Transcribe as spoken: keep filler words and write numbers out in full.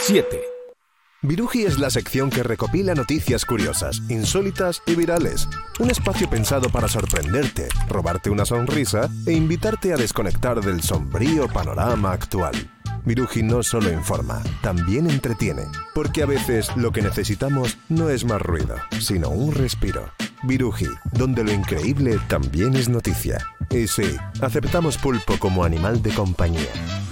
siete. Viruji es la sección que recopila noticias curiosas, insólitas y virales. Un espacio pensado para sorprenderte, robarte una sonrisa e invitarte a desconectar del sombrío panorama actual. Viruji no solo informa, también entretiene, porque a veces lo que necesitamos no es más ruido, sino un respiro. Viruji, donde lo increíble también es noticia. Y sí, aceptamos pulpo como animal de compañía.